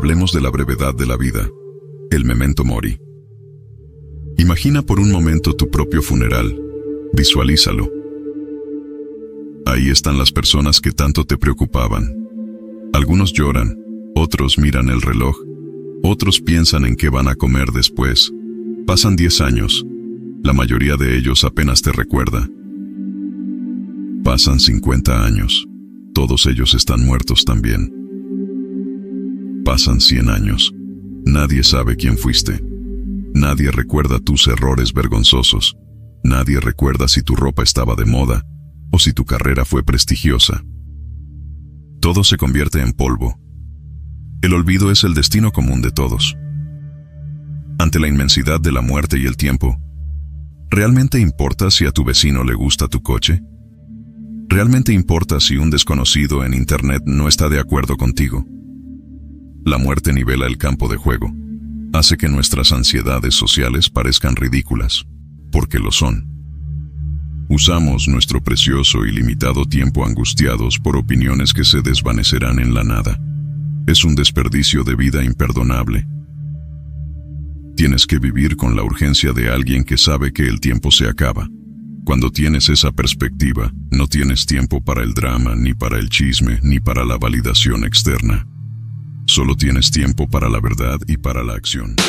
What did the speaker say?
Hablemos de la brevedad de la vida, el memento mori. Imagina por un momento tu propio funeral. Visualízalo. Ahí están las personas que tanto te preocupaban. Algunos lloran, otros miran el reloj, otros piensan en qué van a comer después. Pasan 10 años. La mayoría de ellos apenas te recuerda. Pasan 50 años. Todos ellos están muertos también. Pasan 100 años. Nadie sabe quién fuiste. Nadie recuerda tus errores vergonzosos. Nadie recuerda si tu ropa estaba de moda o si tu carrera fue prestigiosa. Todo se convierte en polvo. El olvido es el destino común de todos. Ante la inmensidad de la muerte y el tiempo, ¿realmente importa si a tu vecino le gusta tu coche? ¿Realmente importa si un desconocido en internet no está de acuerdo contigo? La muerte nivela el campo de juego. Hace que nuestras ansiedades sociales parezcan ridículas, porque lo son. Usamos nuestro precioso y limitado tiempo angustiados por opiniones que se desvanecerán en la nada. Es un desperdicio de vida imperdonable. Tienes que vivir con la urgencia de alguien que sabe que el tiempo se acaba. Cuando tienes esa perspectiva, no tienes tiempo para el drama, ni para el chisme, ni para la validación externa. Solo tienes tiempo para la verdad y para la acción.